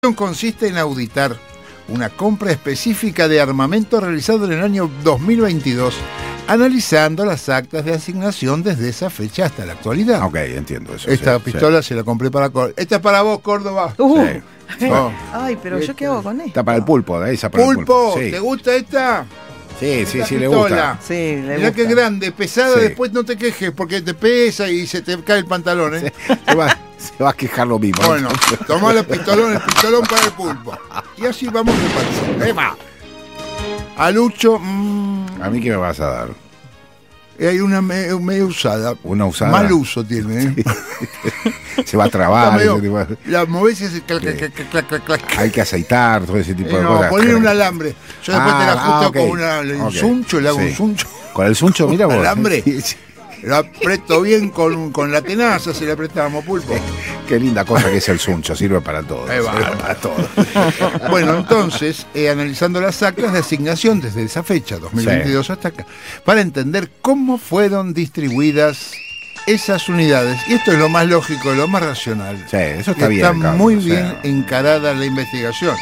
Consiste en auditar una compra específica de armamento realizado en el año 2022, analizando las actas de asignación desde esa fecha hasta la actualidad. Ok, entiendo eso. Esta pistola se la compré para Córdoba. Esta es para vos, Córdoba. Sí. Oh. Ay, pero ¿yo qué hago con esta? Está para el pulpo, esa para Pulpo, el pulpo. Sí. ¿Te gusta esta? Sí, Esta le gusta. Sí, le Mirá gusta. que grande, pesada, Sí. después no te quejes porque te pesa y se te cae el pantalón, ¿eh? Se va a quejar lo mismo. Bueno, toma el pistolón para el pulpo. Y así vamos repartiendo. ¡Eva! A Lucho, ¿A mí qué me vas a dar? hay una medio usada. ¿Una usada? Mal uso tiene, ¿eh? Se va a trabar. La movés y hace clac, clac, clac, clac, clac. Hay que aceitar, todo ese tipo de No, cosas. poner un alambre. Yo después te la ajusto ok. con un suncho, le hago un suncho. Con el suncho, mira vos. ¿Alambre? Sí. Lo aprieto bien con la tenaza, se le apretamos, pulpo. Qué linda cosa que es el suncho, sirve para todo. Ahí va. Sirve para todo. Bueno, entonces, analizando las actas de asignación desde esa fecha, 2022 hasta acá, para entender cómo fueron distribuidas esas unidades. Y esto es lo más lógico, lo más racional. Sí, eso está bien. Está Carlos, muy o sea, bien encarada la investigación.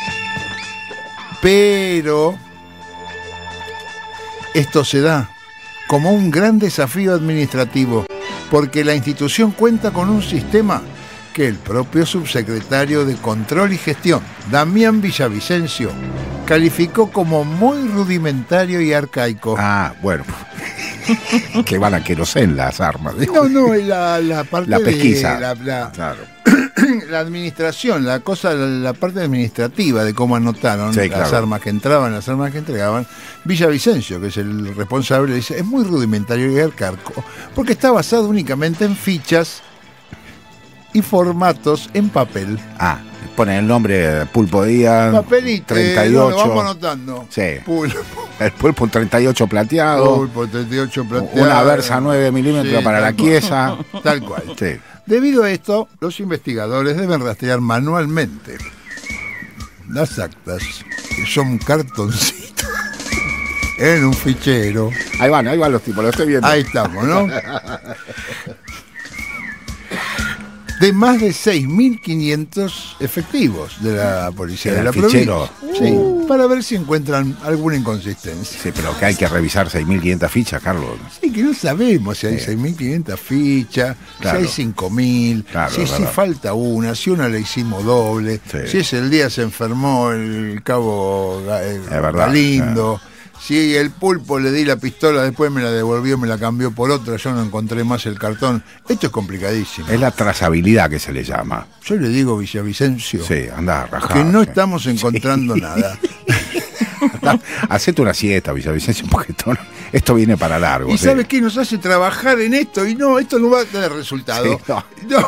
Pero esto se da como un gran desafío administrativo, porque la institución cuenta con un sistema que el propio subsecretario de Control y Gestión, Damián Villavicencio, calificó como muy rudimentario y arcaico. Ah, bueno. Que van a querosen las armas. No, la parte La pesquisa. de Claro. la administración, la parte administrativa de cómo anotaron Sí, las claro. armas que entraban, las armas que entregaban. Villavicencio, que es el responsable, dice, es muy rudimentario y arcaico, porque está basado únicamente en fichas y formatos en papel. Ah, ponen el nombre Pulpo Díaz. Papelito, 38. lo vamos anotando. Sí. Pulpo, El pulpo un 38 plateado. pulpo 38 plateado. Una Versa 9 milímetros Sí, para la tal cual. quiesa. Tal cual. Sí. Debido a esto, los investigadores deben rastrear manualmente las actas, que son cartoncitos, en un fichero. Ahí van los tipos, lo estoy viendo. Ahí estamos, ¿no? De más de 6.500 efectivos de la policía de ¿El la fichero? provincia. Sí, para ver si encuentran alguna inconsistencia. Sí, pero que hay que revisar 6.500 fichas, Carlos. Sí, que no sabemos si hay 6.500 fichas, Claro. si hay 5.000, Claro, si es verdad. falta una, si una le hicimos doble, Sí. si ese el día se enfermó el cabo verdad, Galindo, si el pulpo le di la pistola, después me la devolvió, me la cambió por otra, yo no encontré más el cartón. Esto es complicadísimo. Es la trazabilidad que se le llama. Yo le digo, Villavicencio, Sí, anda a rajar. que no sí. estamos encontrando nada. Hacete una siesta, Villavicencio, porque esto viene para largo. ¿Y sí. sabes qué nos hace trabajar en esto? Y no, esto no va a tener resultado. Sí, no. No.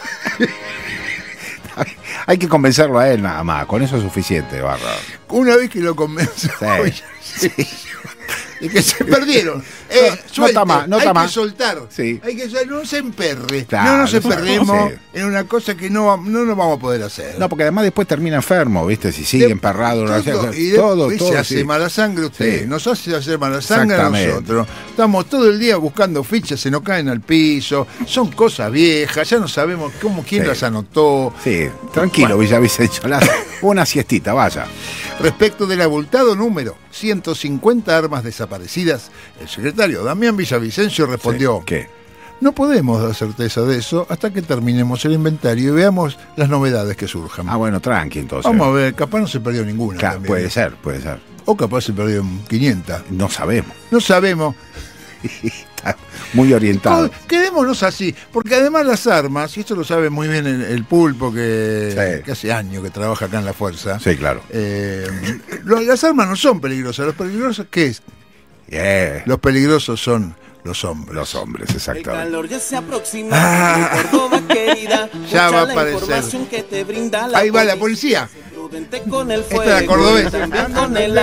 Hay que convencerlo a él nada más, con eso es suficiente, Barra. Una vez que lo convenzo, Sí. y que se perdieron. No está mal, no hay está que mal. soltar. Sí. Hay que no se emperre. Claro, no nos claro, emperremos sí. en una cosa que no nos vamos a poder hacer. No, porque además después termina enfermo, ¿viste? Si sigue emperrado, todo, se hace sí. mala sangre usted, Sí. nos hace hacer mala sangre a Exactamente. nosotros. Estamos todo el día buscando fichas, se nos caen al piso, son cosas viejas, ya no sabemos quién Sí. las anotó. Sí, tranquilo, Villavicencio. Una siestita, vaya. Respecto del abultado número 150 armas desaparecidas, el secretario Damián Villavicencio respondió: Sí. ¿Qué? no podemos dar certeza de eso hasta que terminemos el inventario y veamos las novedades que surjan. Ah, bueno, tranqui entonces. Vamos a ver, capaz no se perdió ninguna. Claro, también. puede ser. O capaz se perdió 500. No sabemos. No sabemos. Está muy orientado. Quedémonos así, porque además las armas, y esto lo sabe muy bien el pulpo que hace años que trabaja acá en la fuerza. Sí, claro. Las armas no son peligrosas. ¿Los peligrosos qué es? Yeah. Los peligrosos son los hombres. Los hombres, El exactamente. calor ya se aproxima. Ah. Mi Córdoba querida, Ya va a mucha la aparecer. información que te brinda Ahí va la policía. Prudente con el Esta es la fuego, cordobesa. también con el